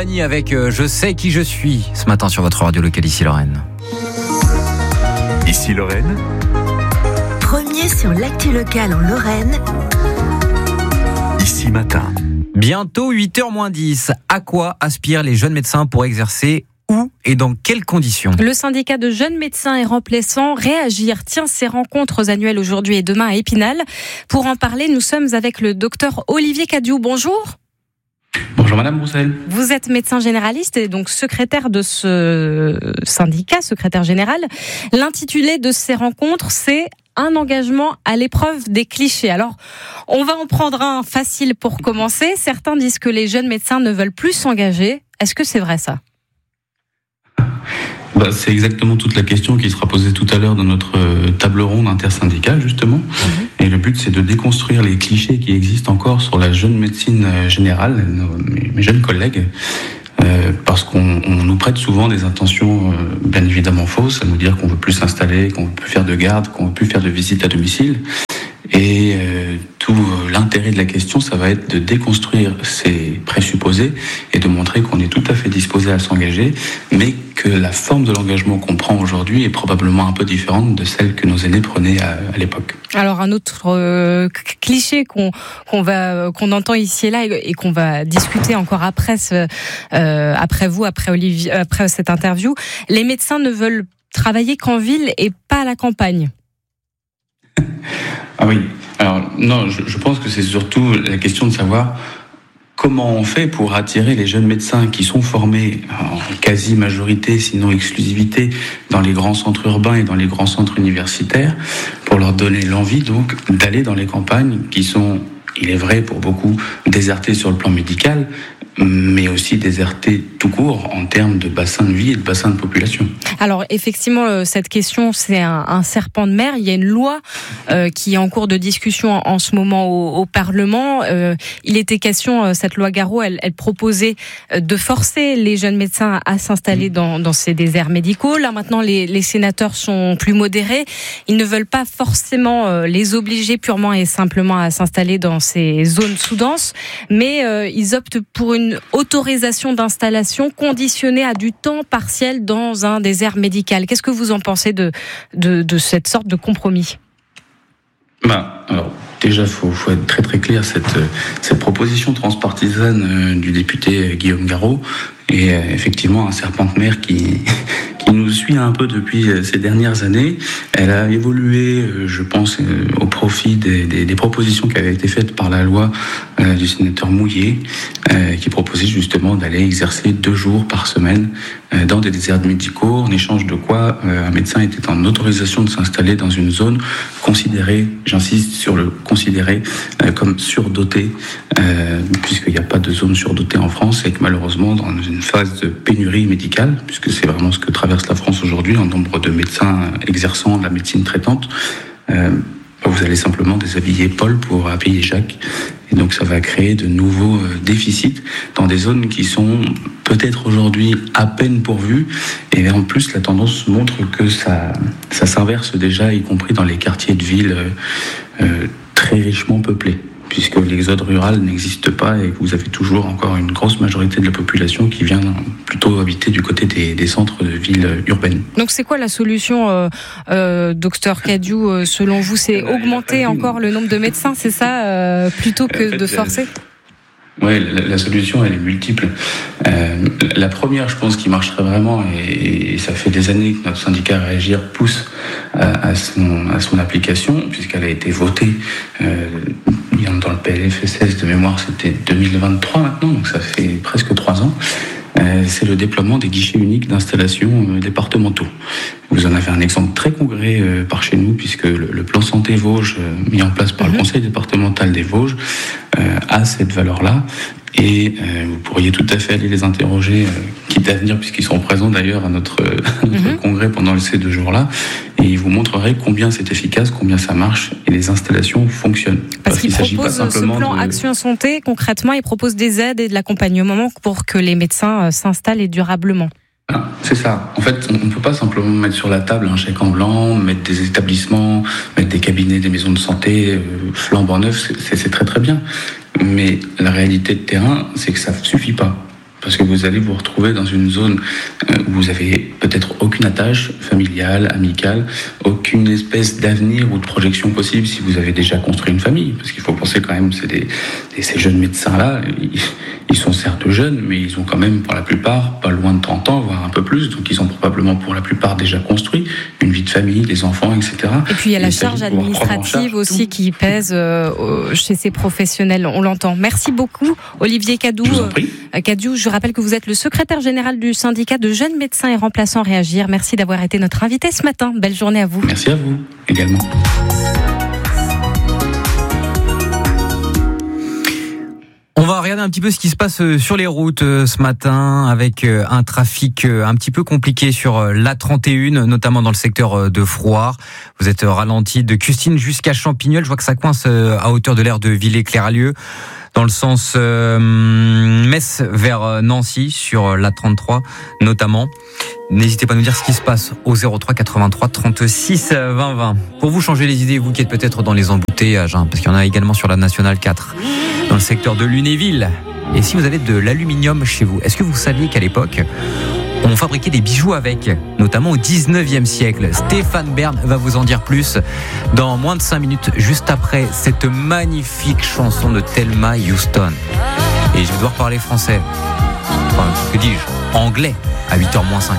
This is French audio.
compagnie avec Je sais qui je suis ce matin sur votre radio locale ici Lorraine. Ici Lorraine. Premier sur l'actu locale en Lorraine. Ici matin. Bientôt 8h-10. À quoi aspirent les jeunes médecins pour exercer où et dans quelles conditions ? Le syndicat de jeunes médecins et remplaçants Réagir tient ses rencontres annuelles aujourd'hui et demain à Épinal. Pour en parler, nous sommes avec le docteur Olivier Cadiou. Bonjour. Bonjour Madame Roussel. Vous êtes médecin généraliste et donc secrétaire de ce syndicat, secrétaire général. L'intitulé de ces rencontres, c'est un engagement à l'épreuve des clichés. Alors, on va en prendre un facile pour commencer. Certains disent que les jeunes médecins ne veulent plus s'engager. Est-ce que c'est vrai ça ? C'est exactement toute la question qui sera posée tout à l'heure dans notre table ronde intersyndicale, justement. Et le but, c'est de déconstruire les clichés qui existent encore sur la jeune médecine générale, mes jeunes collègues, parce qu'on nous prête souvent des intentions bien évidemment fausses, à nous dire qu'on veut plus s'installer, qu'on veut plus faire de garde, qu'on veut plus faire de visite à domicile. Et tout l'intérêt de la question, ça va être de déconstruire ces présupposés et de montrer qu'on est tout à fait disposé à s'engager, mais que la forme de l'engagement qu'on prend aujourd'hui est probablement un peu différente de celle que nos aînés prenaient à l'époque. Alors un autre cliché qu'on entend ici et là et qu'on va discuter encore après Olivier, après cette interview, les médecins ne veulent travailler qu'en ville et pas à la campagne. Ah oui, alors non, je pense que c'est surtout la question de savoir comment on fait pour attirer les jeunes médecins qui sont formés en quasi-majorité, sinon exclusivité, dans les grands centres urbains et dans les grands centres universitaires, pour leur donner l'envie donc d'aller dans les campagnes qui sont, il est vrai pour beaucoup, désertées sur le plan médical, mais aussi désertées tout court en termes de bassin de vie et de bassin de population. Alors effectivement, cette question, c'est un serpent de mer. Il y a une loi qui est en cours de discussion en ce moment au Parlement. Il était question, cette loi Garot, elle proposait de forcer les jeunes médecins à s'installer dans ces déserts médicaux. Là maintenant, les sénateurs sont plus modérés. Ils ne veulent pas forcément les obliger purement et simplement à s'installer dans ces zones sous-denses, mais ils optent pour une autorisation d'installation conditionnée à du temps partiel dans un désert médical. Qu'est-ce que vous en pensez de cette sorte de compromis ? Alors, déjà, faut être très très clair. Cette proposition transpartisane du député Guillaume Garot est effectivement un serpent de mer qui nous suit un peu depuis ces dernières années. Elle a évolué, je pense, au profit des propositions qui avaient été faites par la loi du sénateur Mouillet, qui proposait justement d'aller exercer 2 jours par semaine dans des déserts médicaux, en échange de quoi un médecin était en autorisation de s'installer dans une zone considérée, j'insiste sur le considérée, comme surdotée, puisqu'il n'y a pas de zone surdotée en France et que malheureusement dans une phase de pénurie médicale, puisque c'est vraiment ce que traverse la France aujourd'hui, en nombre de médecins exerçant la médecine traitante, vous allez simplement déshabiller Paul pour habiller Jacques. Et donc ça va créer de nouveaux déficits dans des zones qui sont peut-être aujourd'hui à peine pourvues. Et en plus, la tendance montre que ça s'inverse déjà, y compris dans les quartiers de ville très richement peuplés, puisque l'exode rural n'existe pas et que vous avez toujours encore une grosse majorité de la population qui vient plutôt habiter du côté des centres de villes urbaines. Donc c'est quoi la solution, docteur Cadiou, selon vous ? C'est augmenter encore le nombre de médecins, c'est ça, plutôt que de forcer ? Oui, la solution, elle est multiple. La première, je pense, qui marcherait vraiment, et ça fait des années que notre syndicat Réagir pousse à son application, puisqu'elle a été votée dans le PLFSS de mémoire, c'était 2023 maintenant, donc ça fait presque 3 ans. C'est le déploiement des guichets uniques d'installation départementaux. Vous en avez un exemple très concret par chez nous, puisque le plan Santé Vosges, mis en place par le Conseil départemental des Vosges, a cette valeur-là. Et vous pourriez tout à fait aller les interroger, quitte à venir, puisqu'ils seront présents d'ailleurs à notre congrès pendant ces 2 jours-là, et ils vous montreraient combien c'est efficace, combien ça marche, et les installations fonctionnent. Parce qu'ils proposent ce plan Action Santé, concrètement, ils proposent des aides et de l'accompagnement pour que les médecins s'installent et durablement. C'est ça. En fait, on ne peut pas simplement mettre sur la table un chèque en blanc, mettre des établissements, mettre des cabinets, des maisons de santé flambant neufs, c'est très très bien. Mais la réalité de terrain, c'est que ça ne suffit pas. parce que vous allez vous retrouver dans une zone où vous avez peut-être aucune attache familiale, amicale, aucune espèce d'avenir ou de projection possible si vous avez déjà construit une famille. Parce qu'il faut penser quand même, ces jeunes médecins-là, ils sont certes jeunes, mais ils ont quand même pour la plupart pas loin de 30 ans, voire un peu plus. Donc ils ont probablement pour la plupart déjà construit une vie de famille, des enfants, etc. Et puis il y a la charge administrative aussi qui pèse chez ces professionnels, on l'entend. Merci beaucoup Olivier Cadou. Je rappelle que vous êtes le secrétaire général du syndicat de jeunes médecins et remplaçants Réagir. Merci d'avoir été notre invité ce matin. Belle journée à vous. Merci à vous également. On va regarder un petit peu ce qui se passe sur les routes ce matin avec un trafic un petit peu compliqué sur l'A31, notamment dans le secteur de Frouard. Vous êtes ralenti de Custine jusqu'à Champignol. Je vois que ça coince à hauteur de l'aire de Villers-Cléralieu. Dans le sens Metz vers Nancy sur l'A33 notamment. N'hésitez pas à nous dire ce qui se passe au 03 83 36 20 20. Pour vous changer les idées, vous qui êtes peut-être dans les embouteillages, parce qu'il y en a également sur la Nationale 4, dans le secteur de Lunéville. Et si vous avez de l'aluminium chez vous, est-ce que vous saviez qu'à l'époque, on fabriquait des bijoux avec, notamment au 19e siècle. Stéphane Bern va vous en dire plus dans moins de 5 minutes, juste après cette magnifique chanson de Thelma Houston. Et je vais devoir parler français. Enfin, que dis-je ? Anglais, à 8h moins 5.